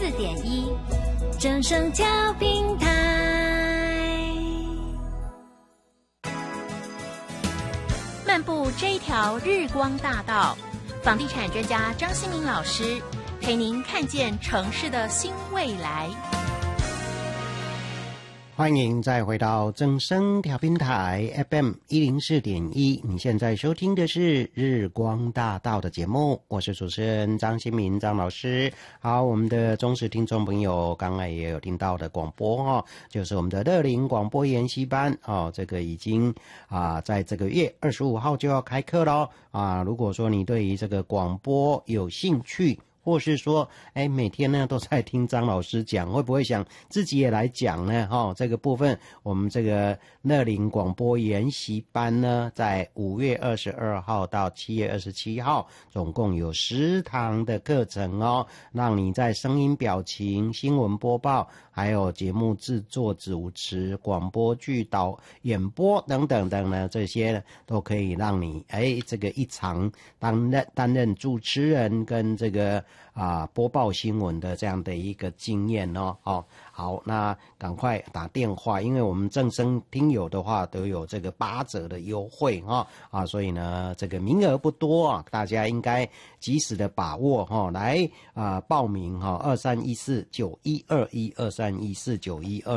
104.1正声调频台。漫步这一条日光大道，房地产专家张新民老师陪您看见城市的新未来。 欢迎再回到正声调频台 FM 104.1，你现在收听的是日光大道的节目，我是主持人张新民张老师。好，我们的忠实听众朋友刚才也有听到的广播就是我们的乐龄广播研习班这个已经在这个月25号就要开课咯如果说你对于这个广播有兴趣，或是说每天呢都在听张老师讲，会不会想自己也来讲呢这个部分我们这个乐龄广播研习班呢，在5月22号到7月27号总共有10堂的课程让你在声音表情、新闻播报，还有节目制作、主持、广播剧导演播等等等呢，这些都可以让你这个一场担任主持人跟这个播报新闻的这样的一个经验好，那赶快打电话，因为我们正声听友的话都有这个8折的优惠所以呢这个名额不多大家应该及时的把握来报名2314912123149121